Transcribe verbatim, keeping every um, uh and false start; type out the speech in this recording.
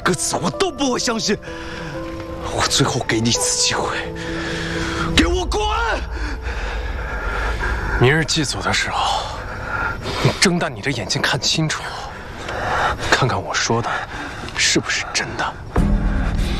个字我都不会相信。我最后给你一次机会，给我滚！ 明日祭祖的时候，你睁大你的眼睛看清楚，看看我说的是不是真的。